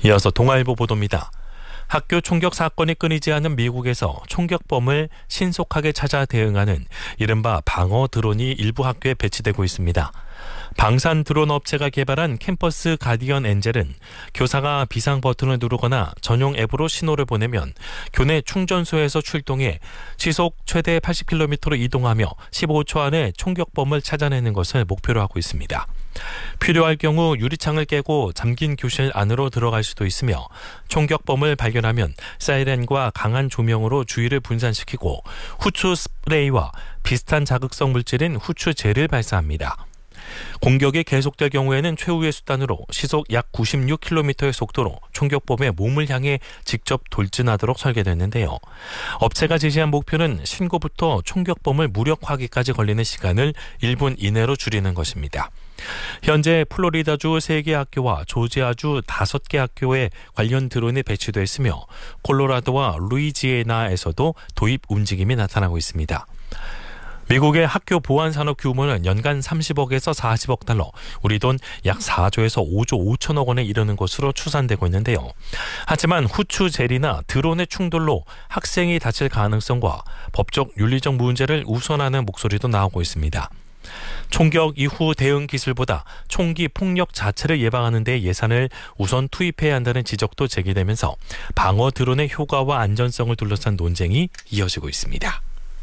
이어서 동아일보 보도입니다. 학교 총격 사건이 끊이지 않은 미국에서 총격범을 신속하게 찾아 대응하는 이른바 방어 드론이 일부 학교에 배치되고 있습니다. 방산 드론 업체가 개발한 캠퍼스 가디언 엔젤은 교사가 비상 버튼을 누르거나 전용 앱으로 신호를 보내면 교내 충전소에서 출동해 시속 최대 80km로 이동하며 15초 안에 총격범을 찾아내는 것을 목표로 하고 있습니다. 필요할 경우 유리창을 깨고 잠긴 교실 안으로 들어갈 수도 있으며 총격범을 발견하면 사이렌과 강한 조명으로 주의를 분산시키고 후추 스프레이와 비슷한 자극성 물질인 후추 젤을 발사합니다. 공격이 계속될 경우에는 최후의 수단으로 시속 약 96km의 속도로 총격범의 몸을 향해 직접 돌진하도록 설계됐는데요. 업체가 제시한 목표는 신고부터 총격범을 무력화하기까지 걸리는 시간을 1분 이내로 줄이는 것입니다. 현재 플로리다주 3개 학교와 조지아주 5개 학교에 관련 드론이 배치되어 있으며 콜로라도와 루이지애나에서도 도입 움직임이 나타나고 있습니다. 미국의 학교 보안 산업 규모는 연간 30억에서 40억 달러, 우리 돈 약 4조에서 5조 5천억 원에 이르는 것으로 추산되고 있는데요. 하지만 후추 젤이나 드론의 충돌로 학생이 다칠 가능성과 법적 윤리적 문제를 우선하는 목소리도 나오고 있습니다. 총격 이후 대응 기술보다 총기 폭력 자체를 예방하는 데 예산을 우선 투입해야 한다는 지적도 제기되면서 방어 드론의 효과와 안전성을 둘러싼 논쟁이 이어지고 있습니다.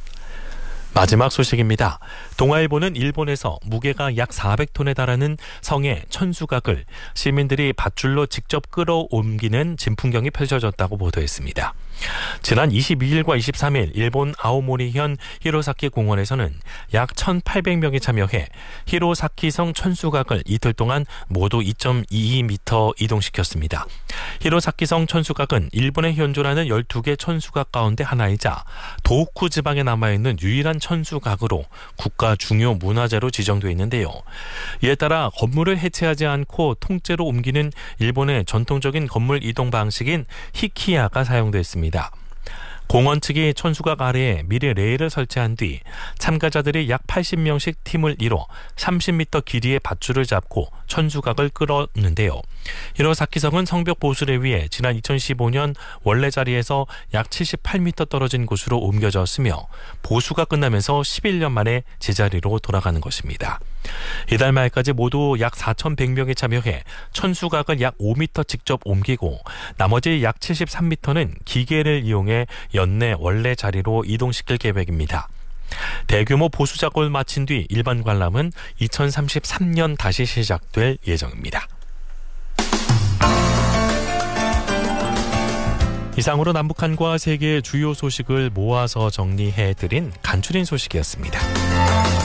마지막 소식입니다. 동아일보는 일본에서 무게가 약 400톤에 달하는 성의 천수각을 시민들이 밧줄로 직접 끌어옮기는 진풍경이 펼쳐졌다고 보도했습니다. 지난 22일과 23일 일본 아오모리현 히로사키 공원에서는 약 1,800명이 참여해 히로사키성 천수각을 이틀 동안 모두 2.22m 이동시켰습니다. 히로사키성 천수각은 일본에 현존하는 12개 천수각 가운데 하나이자 도호쿠 지방에 남아있는 유일한 천수각으로 국가 중요 문화재로 지정되어 있는데요. 이에 따라 건물을 해체하지 않고 통째로 옮기는 일본의 전통적인 건물 이동 방식인 히키야가 사용됐습니다. 공원 측이 천수각 아래에 미리 레일을 설치한 뒤 참가자들이 약 80명씩 팀을 이뤄 30m 길이의 밧줄을 잡고 천수각을 끌었는데요. 히로사키성은 성벽 보수를 위해 지난 2015년 원래 자리에서 약 78m 떨어진 곳으로 옮겨졌으며 보수가 끝나면서 11년 만에 제자리로 돌아가는 것입니다. 이달 말까지 모두 약 4,100명이 참여해 천수각을 약 5m 직접 옮기고 나머지 약 73m는 기계를 이용해 연내 원래 자리로 이동시킬 계획입니다. 대규모 보수 작업을 마친 뒤 일반 관람은 2033년 다시 시작될 예정입니다. 이상으로 남북한과 세계의 주요 소식을 모아서 정리해드린 간추린 소식이었습니다.